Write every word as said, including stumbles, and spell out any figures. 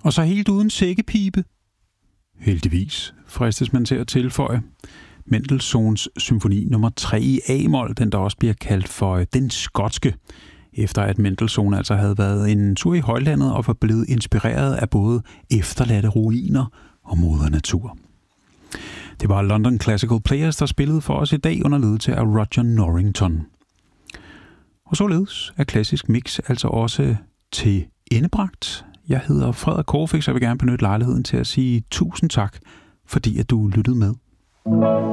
Og så helt uden sækkepibe. Heldigvis, fristes man til at tilføje. Mendelssohns symfoni nummer tre i A-mol, den der også bliver kaldt for den skotske, efter at Mendelssohn altså havde været en tur i højlandet og var blevet inspireret af både efterladte ruiner og moder natur. Det var London Classical Players, der spillede for os i dag under ledelse af Roger Norrington. Og således er Klassisk Mix altså også til endebragt. Jeg hedder Frederik Korfix, og jeg vil gerne benytte lejligheden til at sige tusind tak, fordi at du lyttede med.